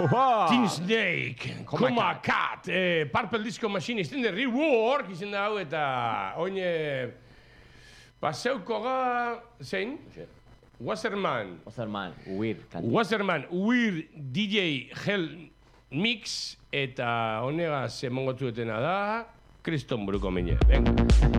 Teen Snake, Coma Cat, Purple Disco Machine, izten de Rework, izen da hau, eta oin, paseuko ga, zein? Wasserman, Weird DJ Hell Mix, eta honegaz emongotuetena da, Kriston Buruko mine. Venga.